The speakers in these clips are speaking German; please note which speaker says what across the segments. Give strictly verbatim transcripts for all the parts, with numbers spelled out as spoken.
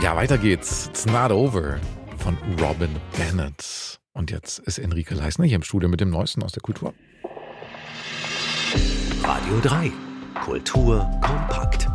Speaker 1: Ja, weiter geht's. It's Not Over von Robin Bennett. Und jetzt ist Enrique Leisner hier im Studio mit dem Neuesten aus der Kultur.
Speaker 2: Radio drei. Kultur kompakt.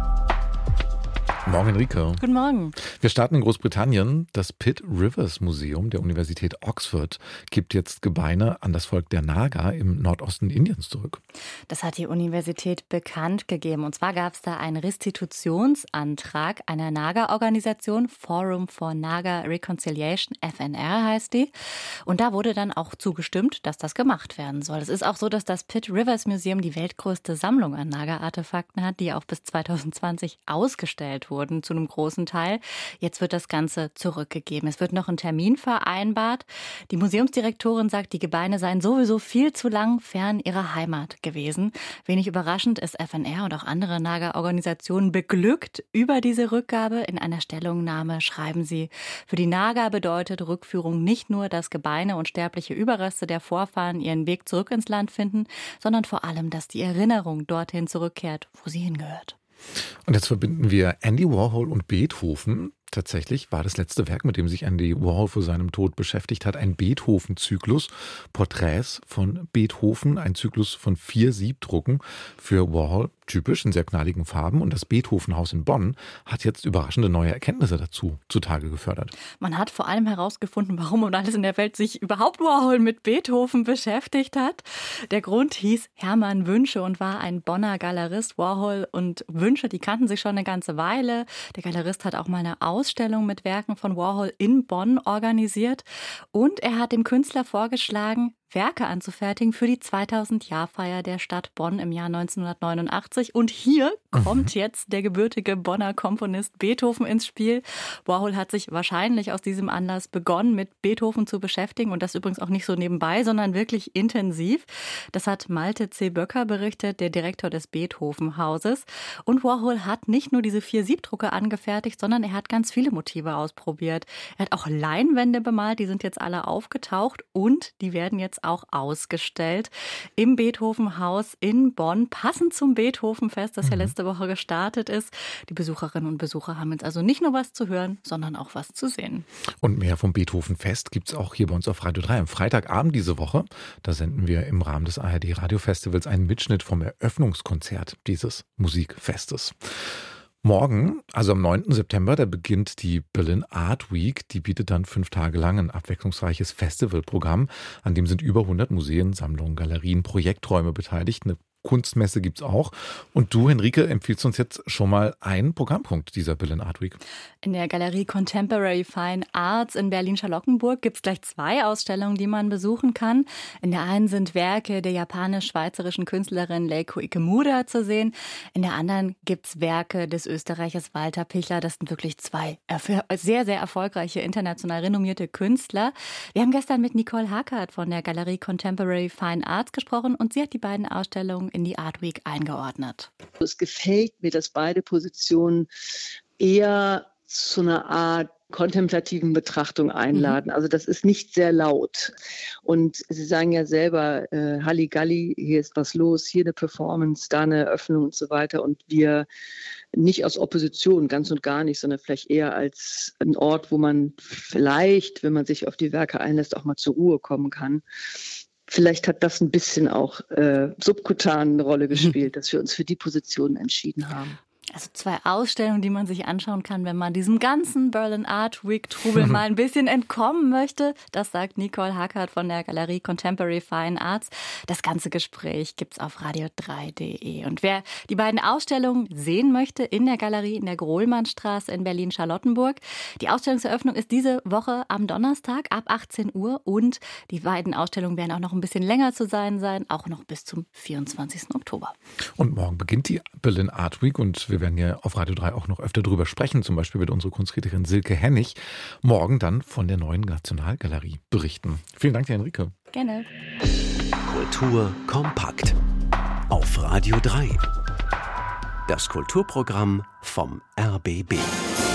Speaker 1: Morgen, Enrique.
Speaker 3: Guten Morgen.
Speaker 1: Wir starten in Großbritannien. Das Pitt Rivers Museum der Universität Oxford gibt jetzt Gebeine an das Volk der Naga im Nordosten Indiens zurück.
Speaker 3: Das hat die Universität bekannt gegeben. Und zwar gab es da einen Restitutionsantrag einer Naga-Organisation, Forum for Naga Reconciliation, F N R heißt die. Und da wurde dann auch zugestimmt, dass das gemacht werden soll. Es ist auch so, dass das Pitt Rivers Museum die weltgrößte Sammlung an Naga-Artefakten hat, die auch bis zwanzig zwanzig ausgestellt wurden, zu einem großen Teil. Jetzt wird das Ganze zurückgegeben. Es wird noch ein Termin vereinbart. Die Museumsdirektorin sagt, die Gebeine seien sowieso viel zu lang fern ihrer Heimat gewesen. Wenig überraschend ist F N R und auch andere Naga-Organisationen beglückt über diese Rückgabe. In einer Stellungnahme schreiben sie, für die Naga bedeutet Rückführung nicht nur, dass Gebeine und sterbliche Überreste der Vorfahren ihren Weg zurück ins Land finden, sondern vor allem, dass die Erinnerung dorthin zurückkehrt, wo sie hingehört.
Speaker 1: Und jetzt verbinden wir Andy Warhol und Beethoven. Tatsächlich war das letzte Werk, mit dem sich Andy Warhol vor seinem Tod beschäftigt hat, ein Beethoven-Zyklus, Porträts von Beethoven, ein Zyklus von vier Siebdrucken für Warhol, typisch in sehr knalligen Farben. Und das Beethoven-Haus in Bonn hat jetzt überraschende neue Erkenntnisse dazu zutage gefördert.
Speaker 3: Man hat vor allem herausgefunden, warum und alles in der Welt sich überhaupt Warhol mit Beethoven beschäftigt hat. Der Grund hieß Hermann Wünsche und war ein Bonner Galerist. Warhol und Wünsche, die kannten sich schon eine ganze Weile. Der Galerist hat auch mal eine Ausstellung mit Werken von Warhol in Bonn organisiert. Und er hat dem Künstler vorgeschlagen, Werke anzufertigen für die zweitausend-Jahr-Feier der Stadt Bonn im Jahr neunzehnhundertneunundachtzig. Und hier kommt jetzt der gebürtige Bonner Komponist Beethoven ins Spiel. Warhol hat sich wahrscheinlich aus diesem Anlass begonnen, mit Beethoven zu beschäftigen. Und das übrigens auch nicht so nebenbei, sondern wirklich intensiv. Das hat Malte C. Böcker berichtet, der Direktor des Beethoven-Hauses. Und Warhol hat nicht nur diese vier Siebdrucke angefertigt, sondern er hat ganz viele Motive ausprobiert. Er hat auch Leinwände bemalt, die sind jetzt alle aufgetaucht und die werden jetzt auch ausgestellt im Beethoven-Haus in Bonn, passend zum Beethoven-Fest, das ja letzte Woche gestartet ist. Die Besucherinnen und Besucher haben jetzt also nicht nur was zu hören, sondern auch was zu sehen.
Speaker 1: Und mehr vom Beethoven-Fest gibt es auch hier bei uns auf Radio drei am Freitagabend diese Woche. Da senden wir im Rahmen des A R D-Radiofestivals einen Mitschnitt vom Eröffnungskonzert dieses Musikfestes. Morgen, also am neunten September, da beginnt die Berlin Art Week. Die bietet dann fünf Tage lang ein abwechslungsreiches Festivalprogramm. An dem sind über hundert Museen, Sammlungen, Galerien, Projekträume beteiligt. Eine Kunstmesse gibt's auch. Und du, Henrike, empfiehlst uns jetzt schon mal einen Programmpunkt dieser Berlin Art Week.
Speaker 3: In der Galerie Contemporary Fine Arts in Berlin-Charlottenburg gibt es gleich zwei Ausstellungen, die man besuchen kann. In der einen sind Werke der japanisch-schweizerischen Künstlerin Leiko Ikemura zu sehen. In der anderen gibt es Werke des Österreichers Walter Pichler. Das sind wirklich zwei sehr, sehr erfolgreiche, international renommierte Künstler. Wir haben gestern mit Nicole Hackert von der Galerie Contemporary Fine Arts gesprochen und sie hat die beiden Ausstellungen in die Art Week eingeordnet.
Speaker 4: Es gefällt mir, dass beide Positionen eher zu einer Art kontemplativen Betrachtung einladen. Mhm. Also das ist nicht sehr laut. Und Sie sagen ja selber, äh, Halligalli, hier ist was los, hier eine Performance, da eine Eröffnung und so weiter. Und wir nicht aus Opposition, ganz und gar nicht, sondern vielleicht eher als ein Ort, wo man vielleicht, wenn man sich auf die Werke einlässt, auch mal zur Ruhe kommen kann. Vielleicht hat das ein bisschen auch äh, subkutan eine Rolle gespielt, dass wir uns für die Position entschieden haben.
Speaker 3: Also zwei Ausstellungen, die man sich anschauen kann, wenn man diesem ganzen Berlin Art Week Trubel mal ein bisschen entkommen möchte. Das sagt Nicole Hackert von der Galerie Contemporary Fine Arts. Das ganze Gespräch gibt's auf radio drei punkt de. Und wer die beiden Ausstellungen sehen möchte, in der Galerie in der Grohlmannstraße in Berlin-Charlottenburg. Die Ausstellungseröffnung ist diese Woche am Donnerstag ab achtzehn Uhr und die beiden Ausstellungen werden auch noch ein bisschen länger zu sein sein, auch noch bis zum vierundzwanzigsten Oktober.
Speaker 1: Und morgen beginnt die Berlin Art Week und wir werden ja auf Radio drei auch noch öfter drüber sprechen. Zum Beispiel wird unsere Kunstkritikerin Silke Hennig morgen dann von der neuen Nationalgalerie berichten. Vielen Dank, Henrike.
Speaker 3: Gerne.
Speaker 2: Kultur kompakt. Auf Radio drei. Das Kulturprogramm vom R B B.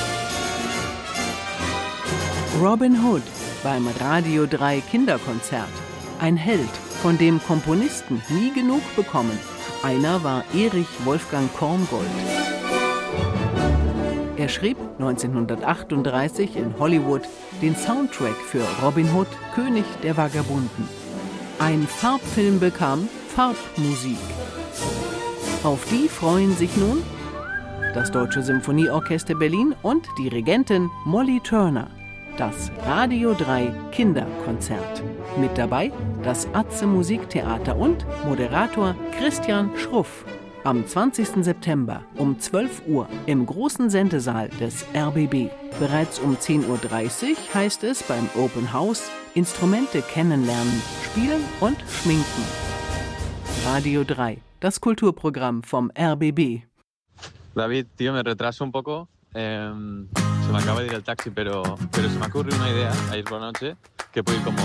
Speaker 5: Robin Hood beim Radio drei Kinderkonzert. Ein Held, von dem Komponisten nie genug bekommen. Einer war Erich Wolfgang Korngold. Er schrieb neunzehnhundertachtunddreißig in Hollywood den Soundtrack für Robin Hood, König der Vagabunden. Ein Farbfilm bekam Farbmusik. Auf die freuen sich nun das Deutsche Symphonieorchester Berlin und Dirigentin Molly Turner. Das Radio drei Kinderkonzert. Mit dabei das Atze Musiktheater und Moderator Christian Schruff. Am zwanzigsten September um zwölf Uhr im großen Sendesaal des R B B. Bereits um zehn Uhr dreißig heißt es beim Open House Instrumente kennenlernen, spielen und schminken. Radio drei, das Kulturprogramm vom R B B.
Speaker 6: David, tío, me retraso un poco. Eh, se me acaba de ir el taxi, pero, pero se me ocurre una idea ayer por la noche que puedo ir como